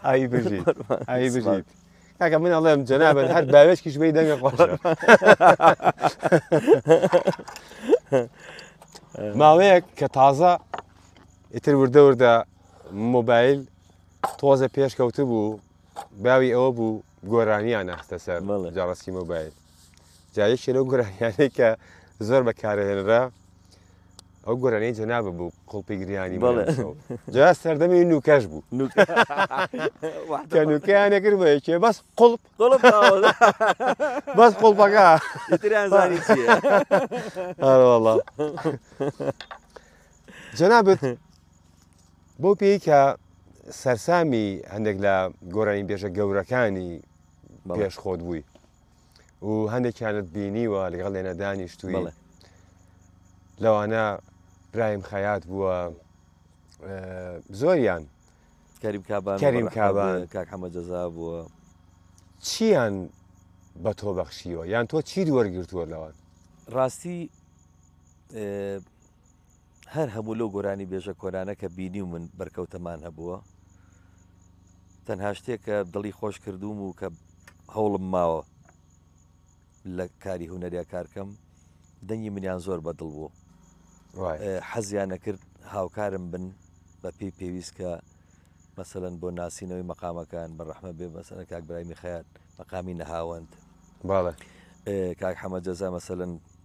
ئای بژیت ئای بژیت کاکە من ئەڵێم جەنابەت هەر باوێشکیش بەی دەنگە خۆشە ماوەیەک کە تازە ئیتر وردە وردە مۆبایل تۆزە پێشکەوتە بوو باوی ئەوە بوو گۆرانیان ئەستە سەر جاڕستی مۆبایل جایەکی لەو گۆرانیانەی کە زۆر بەکارهێنرا ئەو گۆرانەی جەنابە بوو قوڵپی گریانی جا سەردەمی نوکەش بوو کە نوکەیانە کرد بەیەکێ بەس قوڵپ بەس قوڵپەکە وەڵڵا جەنابەت بۆ پێی کە سەرسامی هەندێک لە گۆرانی بێژە گەورەکانی پێش خۆت بووی و هەندێکیانت بینیوە لەگەڵ لێنە دانیشتووی لەوانە برایم خەیات بووە زۆریان کەریم کابان کاک حەمە جەزا بووە چیان بە تۆ بەخشیوە یان تۆ چی وەرگرتووە لەوان ڕاستی هەر هەموو لەو گۆرانی بێژە کۆرانە کە بینی و من بەرکەوتەمان هەبووە تەنها شتێکە دڵی خۆش کردوم و کە هەوڵم ماوە لە کاری هونەریا کارکەم دەنگی منیان زۆر بەدڵ بوو حەزیان نەکرد هاوکارم بن بە پێی پێویست کە مەسەلەن بۆ ناسینەوەی مەقامەکان بەڕەحمە بێ مەسەلەن کاک برایمی خەیات مەقامی نەهاوەند باڵێ کاک حەمە جەزا مەسەلەن